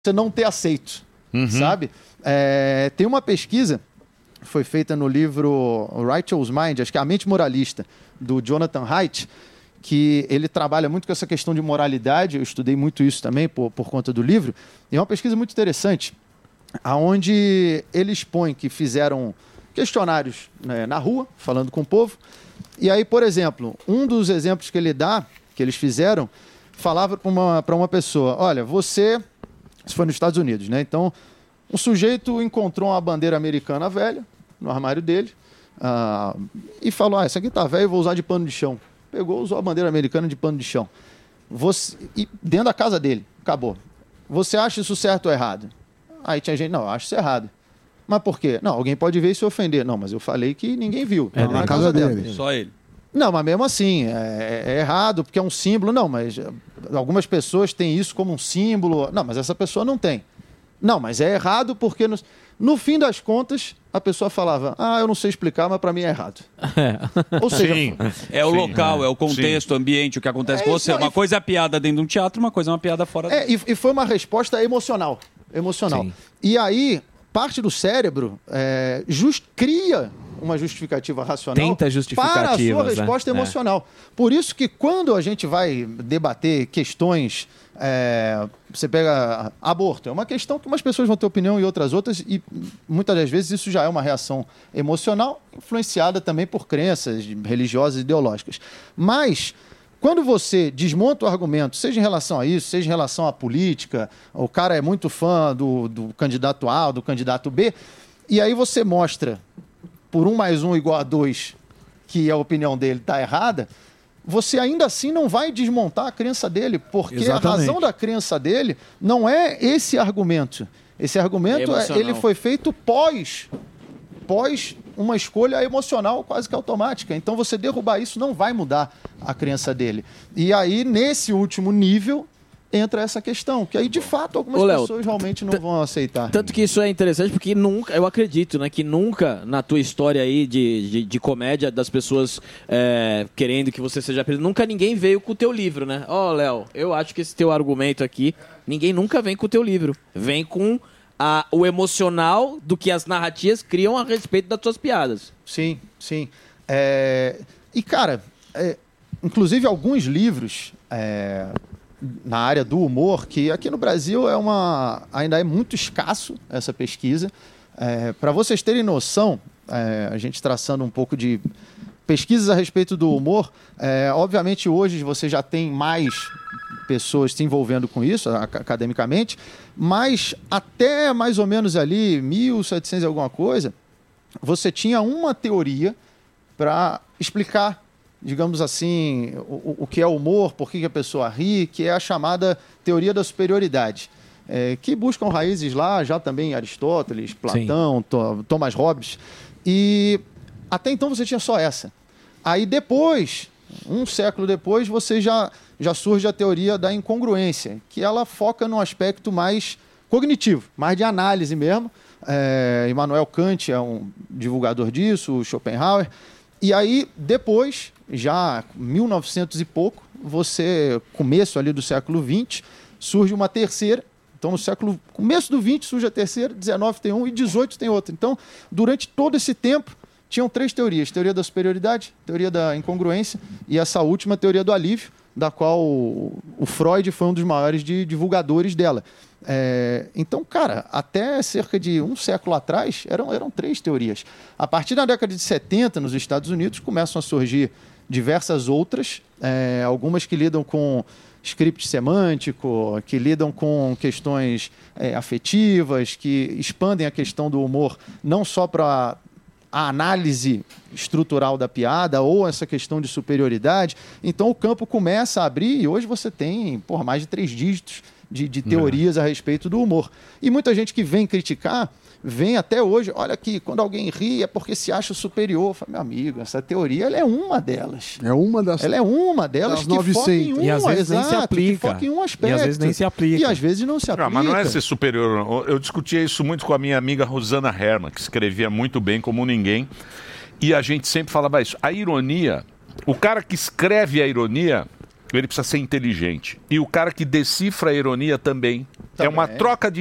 você não ter aceito, sabe? Tem uma pesquisa que foi feita no livro Righteous Mind, acho que é A Mente Moralista, do Jonathan Haidt, que ele trabalha muito com essa questão de moralidade. Eu estudei muito isso também por conta do livro. E é uma pesquisa muito interessante, onde ele expõe que fizeram questionários, né, na rua, falando com o povo. E aí, por exemplo, um dos exemplos que ele dá, que eles fizeram, falava para uma pessoa: olha, você... Isso foi nos Estados Unidos, né? Então, um sujeito encontrou uma bandeira americana velha no armário dele e falou: essa aqui tá velha, eu vou usar de pano de chão. Pegou, usou a bandeira americana de pano de chão. E dentro da casa dele, acabou. Você acha isso certo ou errado? Aí tinha gente: não, eu acho isso errado. Mas por quê? Não, alguém pode ver e se ofender. Não, mas eu falei que ninguém viu. É na casa dele. Só ele. Não, mas mesmo assim, é errado, porque é um símbolo. Não, mas algumas pessoas têm isso como um símbolo. Não, mas essa pessoa não tem. Não, mas é errado porque... No fim das contas, a pessoa falava: eu não sei explicar, mas para mim é errado. Ou seja... É o local, é o contexto, o ambiente, o que acontece com você. Uma coisa é a piada dentro de um teatro, uma coisa é uma piada fora. E foi uma resposta emocional. Sim. E aí, parte do cérebro cria uma justificativa racional. Tenta justificativas, para a sua resposta emocional. Por isso que quando a gente vai debater questões, você pega aborto, é uma questão que umas pessoas vão ter opinião e outras, e muitas das vezes isso já é uma reação emocional, influenciada também por crenças religiosas e ideológicas. Mas quando você desmonta o argumento, seja em relação a isso, seja em relação à política, o cara é muito fã do candidato A ou do candidato B, e aí você mostra por 1 mais 1 igual a 2, que a opinião dele está errada, você ainda assim não vai desmontar a crença dele, porque Exatamente. A razão da crença dele não é esse argumento. Esse argumento ele foi feito pós uma escolha emocional quase que automática. Então você derrubar isso não vai mudar a crença dele. E aí, nesse último nível, entra essa questão, que aí de fato algumas pessoas realmente não vão aceitar. Tanto que isso é interessante porque nunca, eu acredito, né, que nunca na tua história aí de comédia das pessoas querendo que você seja preso, nunca ninguém veio com o teu livro, né? Léo, eu acho que esse teu argumento aqui, ninguém nunca vem com o teu livro. Vem com o emocional do que as narrativas criam a respeito das tuas piadas. Sim. E cara, inclusive alguns livros... na área do humor, que aqui no Brasil ainda é muito escasso essa pesquisa. Para vocês terem noção, a gente traçando um pouco de pesquisas a respeito do humor, obviamente hoje você já tem mais pessoas se envolvendo com isso, academicamente, mas até mais ou menos ali, 1700 e alguma coisa, você tinha uma teoria para explicar, digamos assim, o que é humor, por que a pessoa ri, que é a chamada teoria da superioridade, que buscam raízes lá já também em Aristóteles, Platão, Thomas Hobbes, e até então você tinha só essa. Aí depois, um século depois, você já surge a teoria da incongruência, que ela foca num aspecto mais cognitivo, mais de análise mesmo. Immanuel Kant é um divulgador disso, o Schopenhauer. E aí, depois, já 1900 e pouco, começo ali do século XX, surge uma terceira. Então, começo do 20 surge a terceira, 19 tem um e 18 tem outra. Então, durante todo esse tempo, tinham 3 teorias: teoria da superioridade, teoria da incongruência e essa última, teoria do alívio, da qual o Freud foi um dos maiores divulgadores dela. Então, cara, até cerca de um século atrás, eram 3 teorias. A partir da década de 70, nos Estados Unidos, começam a surgir diversas outras, algumas que lidam com script semântico, que lidam com questões afetivas, que expandem a questão do humor não só para a análise estrutural da piada ou essa questão de superioridade. Então o campo começa a abrir e hoje você tem mais de 3 dígitos de teorias a respeito do humor. E muita gente que vem criticar, vem até hoje: olha aqui, quando alguém ri é porque se acha superior. Eu falo: meu amigo, essa teoria ela é uma delas. Ela é uma delas que foca em uma, e às vezes nem se aplica. Que foca em um aspecto. E às vezes nem se aplica. E às vezes não se aplica. Mas não é ser superior, não. Eu discutia isso muito com a minha amiga Rosana Herman, que escrevia muito bem como ninguém. E a gente sempre falava isso. A ironia, o cara que escreve a ironia, ele precisa ser inteligente. E o cara que decifra a ironia também. É uma troca de